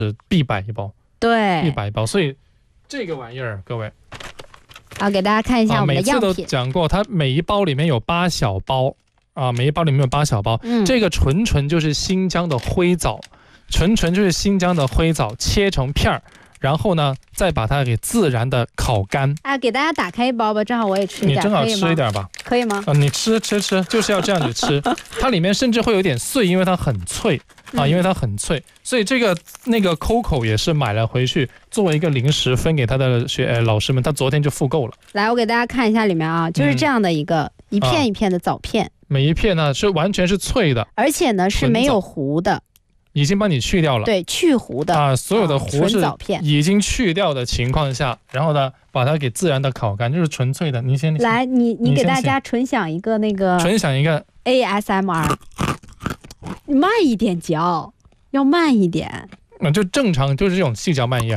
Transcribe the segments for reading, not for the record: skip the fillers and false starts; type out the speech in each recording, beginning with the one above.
必摆一包， 对， 必摆一包。所以这个玩意儿，各位给大家看一下我们的样品。 每次都讲过，它每一包里面有8小包每一包里面有8小包。这个纯就是新疆的灰枣，纯就是新疆的灰枣，切成片儿。然后呢，再把它给自然的烤干。 给大家打开一包吧，正好我也吃一点。 你正好吃一点吧， 可以吗？ 你吃，就是要这样子吃。它里面甚至会有点碎，因为它很脆因为它很脆。所以那个 Coco 也是买了回去作为一个零食分给他的老师们，他昨天就复购了。 来，我给大家看一下里面就是这样的一片一片的枣片， 每一片呢是完全是脆的， 而且呢是没有糊的。 已经帮你去掉了， 对，去糊的所有的糊是已经去掉的情况下，然后呢，把它给自然的烤干，就是纯粹的。你先来，你给大家纯享一个纯享一个 ASMR， 慢一点嚼，要慢一点。 就正常就是这种细嚼慢咽。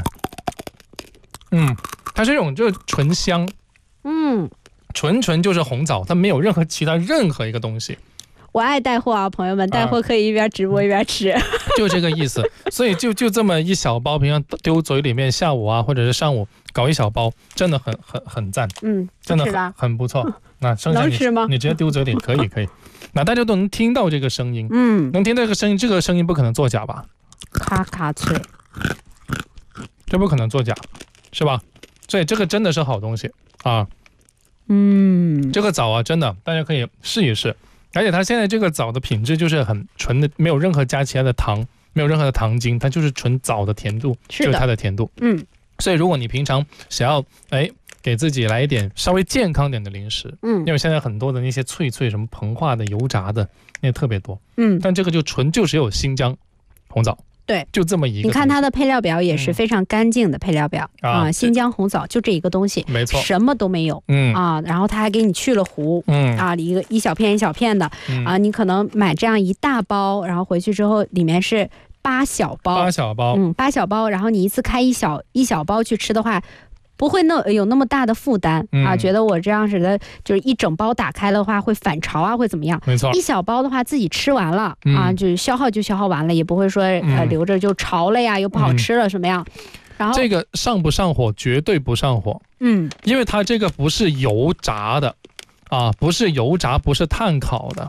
它是这种就是醇香。纯就是红枣，它没有其他任何一个东西。 我爱带货啊，朋友们，带货可以一边直播一边吃， 就这个意思。所以就这么一小包，平常丢嘴里面，下午或者是上午搞一小包，真的很赞。真的很不错。那能吃吗？ 你直接丢嘴里可以。那大家都能听到这个声音，能听到这个声音，这个声音不可能作假吧？ 咔咔脆， 这不可能作假，是吧？所以这个真的是好东西啊。这个枣真的大家可以试一试。而且它现在这个枣的品质就是很纯的，没有任何加其他的糖，没有任何的糖精，它就是纯枣的甜度，就是它的甜度。所以如果你平常想要给自己来一点稍微健康点的零食，因为现在很多的那些脆什么膨化的、油炸的那特别多，但这个就只有新疆红枣。对，就这么一个。你看它的配料表也是非常干净的配料表新疆红枣就这一个东西， 没错， 什么都没有。然后它还给你去了糊，一小片一小片的，你可能买这样一大包，然后回去之后里面是8小包，8小包，然后你一次开一小包去吃的话，不会有那么大的负担觉得我这样式的就是一整包打开的话会反潮会怎么样？ 没错， 一小包的话自己吃完了就消耗完了，也不会说留着就潮了呀，又不好吃了什么样。然后这个上不上火？绝对不上火。因为它这个不是油炸的不是油炸，不是炭烤的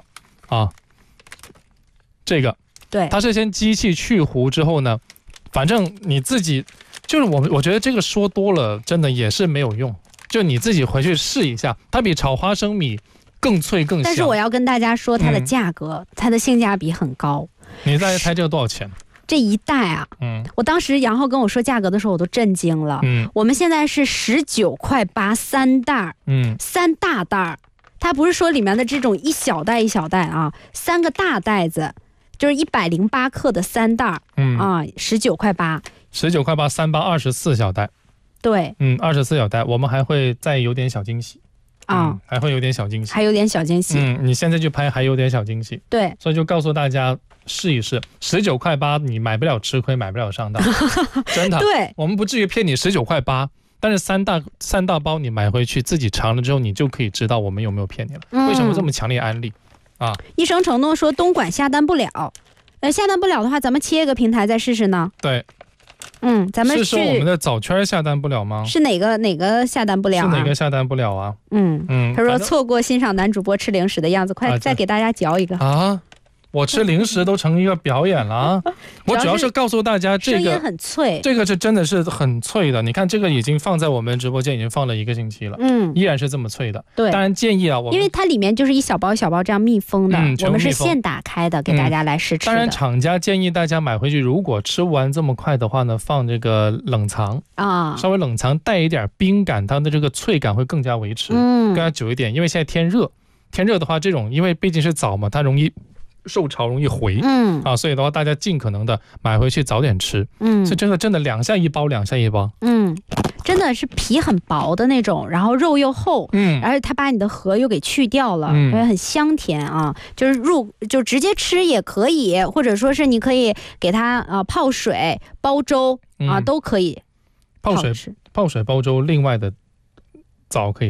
这个对，它是先机器去糊之后呢，反正你自己。就是我觉得这个说多了真的也是没有用，就你自己回去试一下，它比炒花生米更脆更香。 但是我要跟大家说它的价格，它的性价比很高。 你大概猜这个多少钱？ 这一袋我当时杨浩跟我说价格的时候我都震惊了。我们现在是19.8块3袋，3大袋，它不是说里面的这种一小袋一小袋3个大袋子，就是108克的3袋，19.8块 ，19.8块3包24小袋。对，24小袋，我们还会再有点小惊喜还会有点小惊喜， 还有点小惊喜。 你现在去拍还有点小惊喜。对，所以就告诉大家试一试，19.8块，你买不了吃亏，买不了上当，真的。对，我们不至于骗你19.8块，但是三大包你买回去自己尝了之后，你就可以知道我们有没有骗你了。为什么这么强烈安利医生承诺说东莞下单不了，下单不了的话，咱们切一个平台再试试呢。对。咱们是说我们的枣圈下单不了吗？ 是哪个下单不了？ 是哪个下单不了啊？ 他说错过欣赏男主播吃零食的样子，快再给大家嚼一个我吃零食都成一个表演了我主要是告诉大家这个声音很脆， 这个是真的是很脆的。你看这个已经放在我们直播间已经放了1个星期了，依然是这么脆的。对，当然建议我们因为它里面就是一小包一小包这样密封的，我们是现打开的，给大家来试吃的。 当然厂家建议大家买回去，如果吃不完这么快的话呢，放这个冷藏稍微冷藏带一点冰感，它的这个脆感会更加维持，更加久一点。因为现在天热的话，这种因为毕竟是枣嘛，它容易受潮容易回所以的话大家尽可能的买回去早点吃所以这个真的2下1包真的是皮很薄的那种，然后肉又厚而且它把你的核又给去掉了很香甜就直接吃也可以，或者说是你可以给它泡水煲粥都可以。 泡水煲粥另外的枣可以做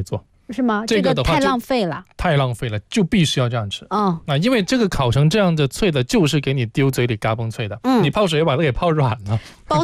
是吗？这个太浪费了， 太浪费了，就必须要这样吃。因为这个烤成这样的脆的，就是给你丢嘴里嘎嘣脆的。你泡水把它给泡软了。